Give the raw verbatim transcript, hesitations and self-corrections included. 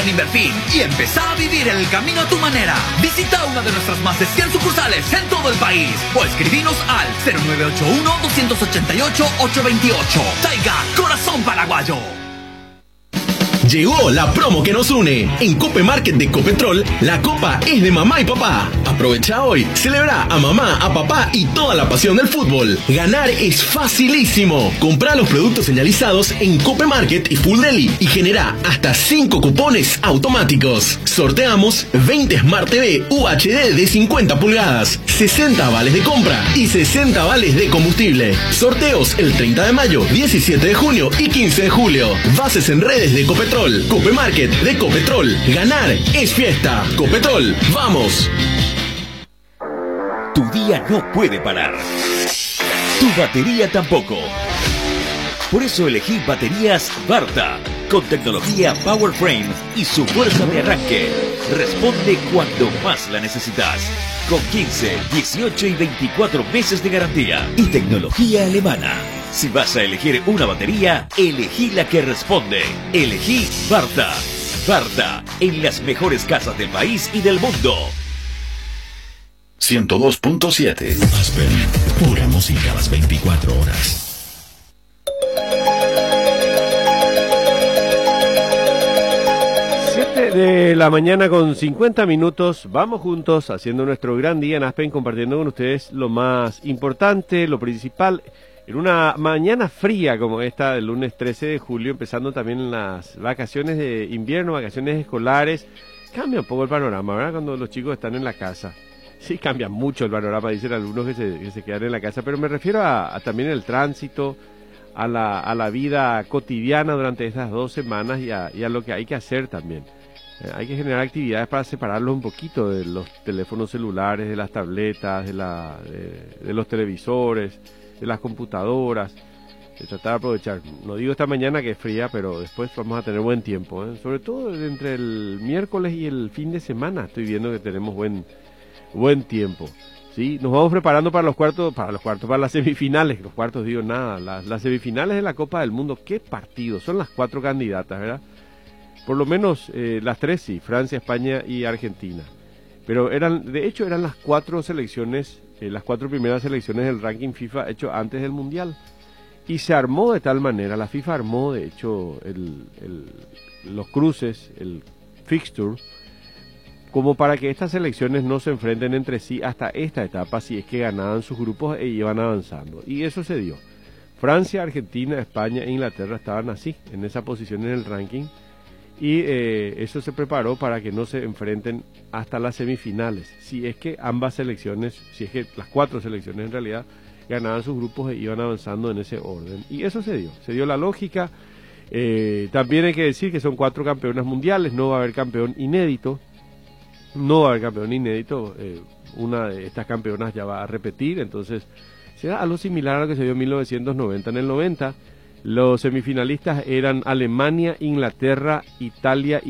Invertir y empezar a vivir el camino a tu manera. Visita una de nuestras más de cien sucursales en todo el país o escribinos al cero nueve ocho uno, dos ocho ocho, ocho dos ocho. Taiga, corazón paraguayo. Llegó la promo que nos une. En Cope Market de Copetrol, la copa es de mamá y papá. Aprovecha hoy, celebra a mamá, a papá y toda la pasión del fútbol. Ganar es facilísimo. Compra los productos señalizados en Cope Market y Full Deli y genera hasta cinco cupones automáticos. Sorteamos veinte Smart T V U H D de cincuenta pulgadas, sesenta vales de compra y sesenta vales de combustible. Sorteos el treinta de mayo, diecisiete de junio y quince de julio. Bases en redes de Copetrol. Cope Market de Copetrol. Ganar es fiesta. Copetrol, vamos. Tu día no puede parar. Tu batería tampoco. Por eso elegí baterías Varta, con tecnología Power Frame y su fuerza de arranque. Responde cuando más la necesitas. Con quince, dieciocho y veinticuatro meses de garantía. Y tecnología alemana. Si vas a elegir una batería, elegí la que responde. Elegí Varta. Varta, en las mejores casas del país y del mundo. ciento dos punto siete. Aspen, pura música a las veinticuatro horas. siete de la mañana con cincuenta minutos. Vamos juntos haciendo nuestro gran día en Aspen, compartiendo con ustedes lo más importante, lo principal. En una mañana fría como esta del lunes trece de julio, empezando también las vacaciones de invierno, vacaciones escolares, cambia un poco el panorama, ¿verdad? Cuando los chicos están en la casa. Sí, cambia mucho el panorama, dicen algunos que se, que se quedan en la casa, pero me refiero a, a también el tránsito, a la, a la vida cotidiana durante estas dos semanas y a, y a lo que hay que hacer también. Eh, hay que generar actividades para separarlos un poquito de los teléfonos celulares, de las tabletas, de, la, de, de los televisores, de las computadoras, de tratar de aprovechar. No digo esta mañana que es fría, pero después vamos a tener buen tiempo, ¿eh? Sobre todo entre el miércoles y el fin de semana estoy viendo que tenemos buen buen tiempo, ¿sí? Nos vamos preparando para los cuartos, para los cuartos, para las semifinales, los cuartos digo nada, las, las semifinales de la Copa del Mundo. ¿Qué partidos? Son las cuatro candidatas, ¿verdad? Por lo menos eh, las tres sí, Francia, España y Argentina. Pero eran, de hecho eran las cuatro selecciones, eh, las cuatro primeras selecciones del ranking FIFA hecho antes del Mundial. Y se armó de tal manera, la FIFA armó de hecho el, el, los cruces, el fixture, como para que estas selecciones no se enfrenten entre sí hasta esta etapa, si es que ganaban sus grupos e iban avanzando. Y eso se dio. Francia, Argentina, España e Inglaterra estaban así, en esa posición en el ranking. Y eh, eso se preparó para que no se enfrenten hasta las semifinales. Si es que ambas selecciones, si es que las cuatro selecciones en realidad ganaban sus grupos e iban avanzando en ese orden. Y eso se dio, se dio la lógica. Eh, también hay que decir que son cuatro campeonas mundiales, no va a haber campeón inédito. No va a haber campeón inédito, eh, una de estas campeonas ya va a repetir, entonces será algo similar a lo que se dio en mil novecientos noventa. En el noventa, los semifinalistas eran Alemania, Inglaterra, Italia y